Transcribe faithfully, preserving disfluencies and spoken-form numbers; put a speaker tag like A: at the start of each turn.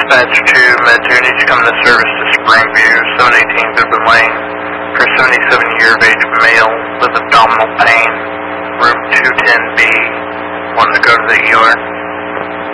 A: Dispatch to Med two needs to come to service to Springview, seven eighteen Goodwin Lane, for a seventy-seven year of age male with abdominal pain, room two ten B, wanting to go to the E R.